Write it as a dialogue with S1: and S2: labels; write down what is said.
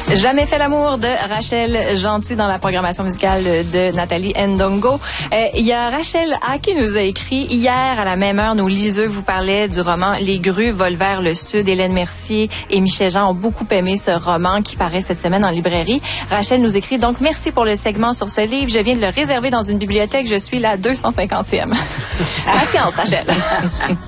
S1: Jamais fait l'amour de Rachel Gentil dans la programmation musicale de Nathalie Ndongo. Il y a Rachel A qui nous a écrit hier à la même heure, nos liseux vous parlaient du roman Les grues volent vers le sud. Hélène Mercier et Michel Jean ont beaucoup aimé ce roman qui paraît cette semaine en librairie. Rachel nous écrit donc merci pour le segment sur ce livre. Je viens de le réserver dans une bibliothèque. Je suis la 250e. Patience, Rachel.